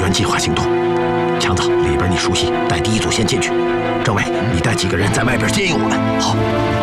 按计划行动。强子，里边你熟悉，带第一组先进去。政委，你带几个人在外边接应我们。 好。